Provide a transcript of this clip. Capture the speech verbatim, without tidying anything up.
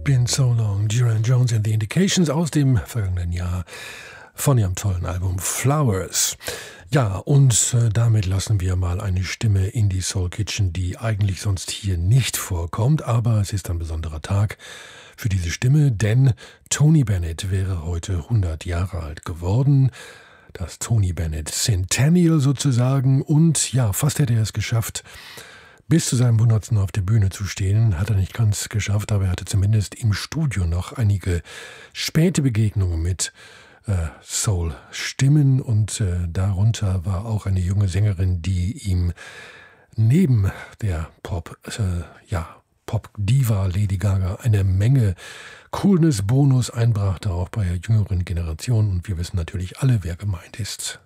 Been So Long, Duran Jones and the Indications aus dem vergangenen Jahr von ihrem tollen Album Flowers. Ja, und äh, damit lassen wir mal eine Stimme in die Soul Kitchen, die eigentlich sonst hier nicht vorkommt, aber es ist ein besonderer Tag für diese Stimme, denn Tony Bennett wäre heute hundert Jahre alt geworden. Das Tony Bennett Centennial sozusagen, und ja, fast hätte er es geschafft, bis zu seinem hundertsten auf der Bühne zu stehen. Hat er nicht ganz geschafft, aber er hatte zumindest im Studio noch einige späte Begegnungen mit äh, Soul-Stimmen, und äh, darunter war auch eine junge Sängerin, die ihm neben der Pop, äh, ja, Pop-Diva Lady Gaga eine Menge Coolness-Bonus einbrachte, auch bei der jüngeren Generation. Und wir wissen natürlich alle, wer gemeint ist.